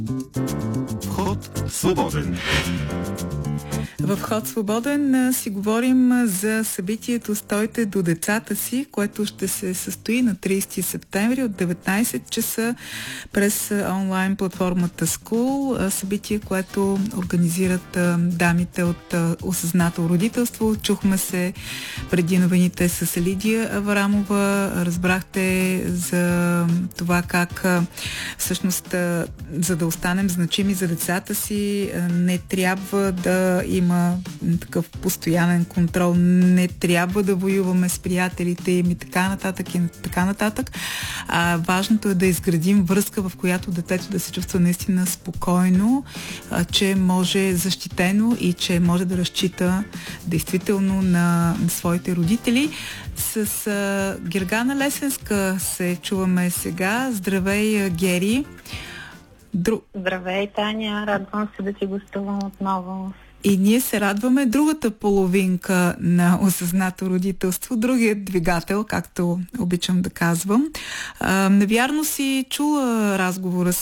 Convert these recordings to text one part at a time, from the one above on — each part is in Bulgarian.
Вход свободен. В Вход свободен си говорим за събитието "Стойте до децата си", което ще се състои на 30 септември от 19 часа през онлайн платформата School. Събитие, което организират дамите от Осъзнато родителство. Чухме се преди новините с Лидия Аврамова. Разбрахте за това как всъщност, за да останем значими за децата си, не трябва да има такъв постоянен контрол, не трябва да воюваме с приятелите им и така нататък и така нататък. Важното е да изградим връзка, в която детето да се чувства наистина спокойно, че може защитено и че може да разчита действително на своите родители. С Гергана Лесенска се чуваме сега. Здравей, Гери. Здравей, Таня. Радвам се да ти гостувам отново. И ние се радваме. Другата половинка на Осъзнато родителство, другият двигател, както обичам да казвам. Навярно си чула разговора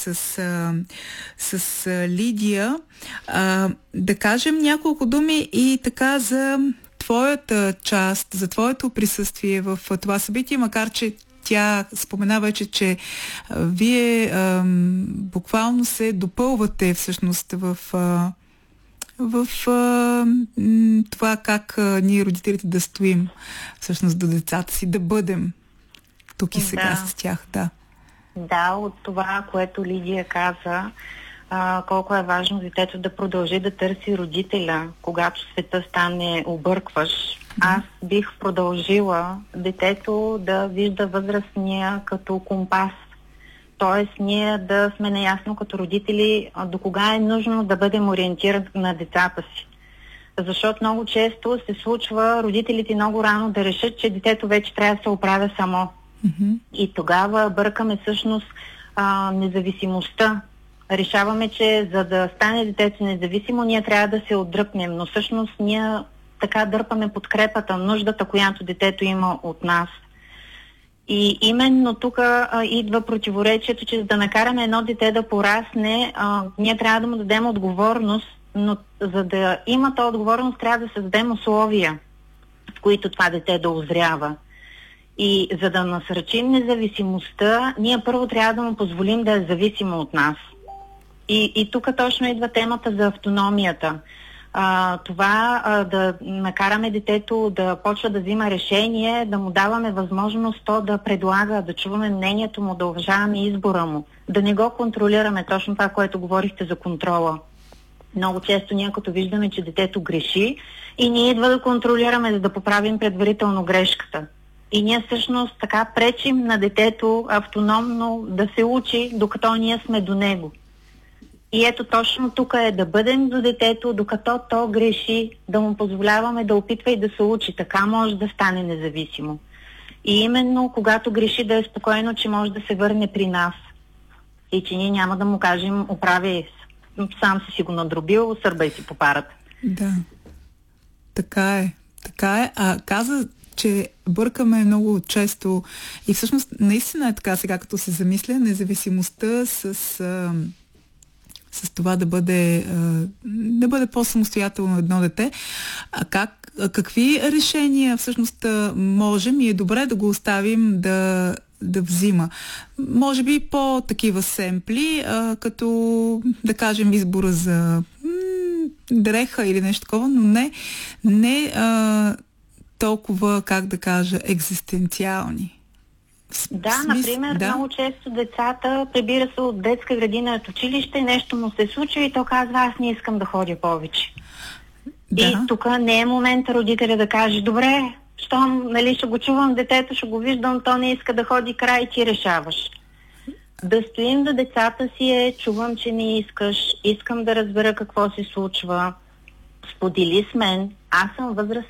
с Лидия. Да кажем няколко думи и така за твоята част, за твоето присъствие в това събитие, макар че тя спомена вече, че вие буквално се допълвате всъщност в това как ние родителите да стоим всъщност до децата си, да бъдем тук и сега с тях. Да, от това, което Лидия каза, колко е важно детето да продължи да търси родителя, когато света стане объркваш. Аз бих продължила детето да вижда възрастния като компас. Тоест, ние да сме наясно като родители до кога е нужно да бъдем ориентирани на децата си. Защото много често се случва родителите много рано да решат, че детето вече трябва да се оправя само. И тогава бъркаме всъщност независимостта. Решаваме, че за да стане детето независимо, ние трябва да се отдръпнем. Но всъщност ние така дърпаме подкрепата, нуждата, която детето има от нас. И именно тук идва противоречието, че за да накараме едно дете да порасне, ние трябва да му дадем отговорност, но за да има тази отговорност, трябва да създадем условия, в които това дете да озрява. И за да насърчим независимостта, ние първо трябва да му позволим да е зависимо от нас. И тук точно идва темата за автономията. Това да накараме детето да почва да взима решение, да му даваме възможност то да предлага, да чуваме мнението му, да уважаваме избора му, да не го контролираме, точно това, което говорихте за контрола. Много често ние като виждаме, че детето греши и ние идва да контролираме, за да поправим предварително грешката. И ние всъщност така пречим на детето автономно да се учи, докато ние сме до него. И ето точно тук е да бъдем до детето, докато то греши, да му позволяваме да опитва и да се учи. Така може да стане независимо. И именно когато греши, да е спокойно, че може да се върне при нас. И че ние няма да му кажем: оправяй, сам си го надробил, сърбай си по парата. Да, така е. Каза, че бъркаме много често и всъщност наистина е така сега, като се замисля, независимостта с това да бъде по-самостоятелно едно дете. Какви решения всъщност можем и е добре да го оставим да взима? Може би по-такива семпли, като да кажем избора за дреха или нещо такова, но не толкова, как да кажа, екзистенциални. Да, например, много често децата прибира се от детска градина от училище, нещо му се случва и то казва: аз не искам да ходя повече. Да. И тук не е момента родителя да каже: добре, щом ще го чувам детето, ще го виждам, то не иска да ходи, край, ти решаваш. Да стоим до децата си е: чувам, че не искаш, искам да разбера какво се случва, сподели с мен, аз съм възрастен